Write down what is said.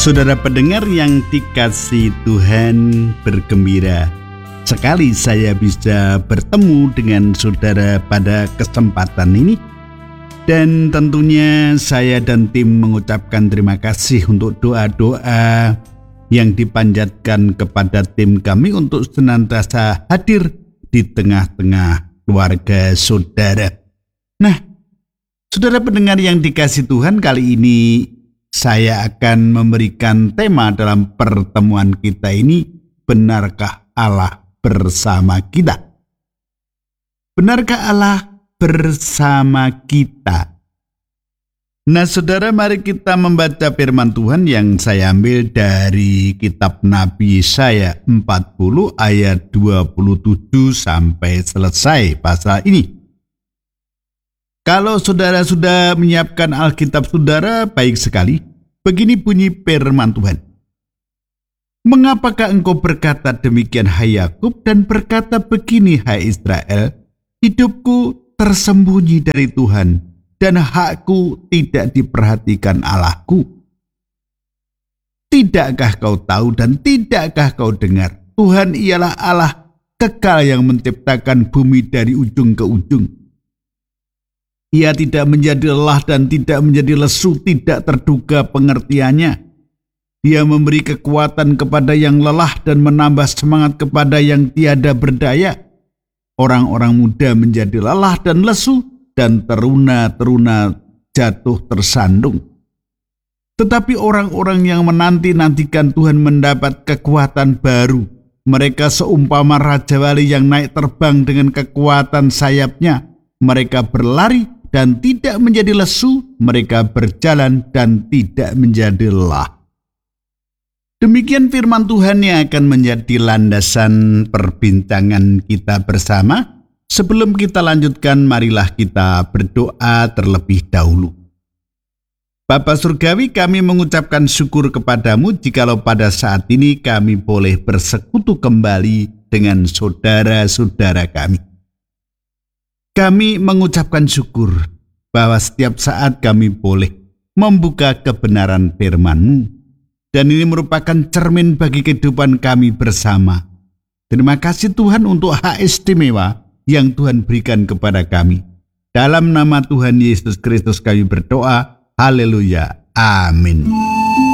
Saudara pendengar yang dikasihi Tuhan, bergembira sekali saya bisa bertemu dengan saudara pada kesempatan ini. Dan tentunya saya dan tim mengucapkan terima kasih untuk doa-doa yang dipanjatkan kepada tim kami untuk senantiasa hadir di tengah-tengah keluarga saudara. Nah, saudara pendengar yang dikasihi Tuhan, kali ini saya akan memberikan tema dalam pertemuan kita ini, benarkah Allah bersama kita? Benarkah Allah bersama kita? Nah saudara, mari kita membaca firman Tuhan yang saya ambil dari kitab Nabi Yesaya 40 ayat 27 sampai selesai pasal ini. Kalau saudara sudah menyiapkan Alkitab saudara, baik sekali. Begini bunyi firman Tuhan. Mengapakah engkau berkata demikian, hai Yakub, dan berkata begini, hai Israel, hidupku tersembunyi dari Tuhan, dan hakku tidak diperhatikan Allahku. Tidakkah kau tahu dan tidakkah kau dengar? Tuhan ialah Allah kekal yang menciptakan bumi dari ujung ke ujung. Ia tidak menjadi lelah dan tidak menjadi lesu, tidak terduga pengertiannya. Dia memberi kekuatan kepada yang lelah dan menambah semangat kepada yang tiada berdaya. Orang-orang muda menjadi lelah dan lesu, dan teruna-teruna jatuh tersandung. Tetapi orang-orang yang menanti-nantikan Tuhan mendapat kekuatan baru. Mereka seumpama Raja Wali yang naik terbang dengan kekuatan sayapnya. Mereka berlari dan tidak menjadi lesu, mereka berjalan dan tidak menjadi lelah. Demikian firman Tuhan yang akan menjadi landasan perbincangan kita bersama. Sebelum kita lanjutkan, marilah kita berdoa terlebih dahulu. Bapa Surgawi, kami mengucapkan syukur kepadamu jikalau pada saat ini kami boleh bersekutu kembali dengan saudara-saudara kami. Kami mengucapkan syukur bahwa setiap saat kami boleh membuka kebenaran firman-Mu. Dan ini merupakan cermin bagi kehidupan kami bersama. Terima kasih Tuhan untuk hak istimewa yang Tuhan berikan kepada kami. Dalam nama Tuhan Yesus Kristus kami berdoa. Haleluya. Amin.